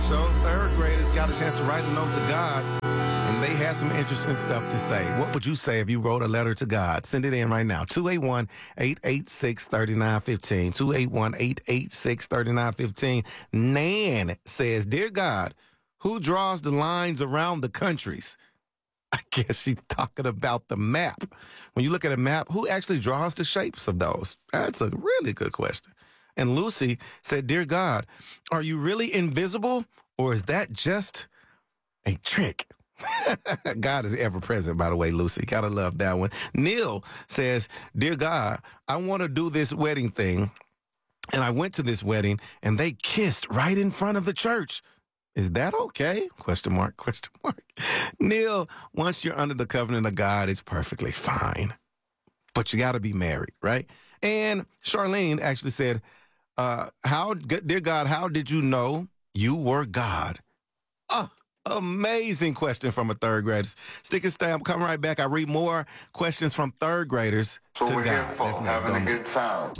show. Third graders got a chance to write a note to God, and they had some interesting stuff to say. What would you say if you wrote a letter to God? Send it in right now. 281-886-3915. 281-886-3915. Nan says, Dear God, who draws the lines around the countries? I guess she's talking about the map. When you look at a map, who actually draws the shapes of those? That's a really good question. And Lucy said, Dear God, are you really invisible, or is that just a trick? God is ever present, by the way, Lucy. Gotta love that one. Neil says, Dear God, I want to do this wedding thing. And I went to this wedding and they kissed right in front of the church. Is that okay? Question mark, question mark. Neil, once you're under the covenant of God, it's perfectly fine. But you got to be married, right? And Charlene actually said, dear God, how did you know you were God? Amazing question from a third grader. Stick and stay. I'm coming right back. I read more questions from third graders to God. That's next. Having a good time.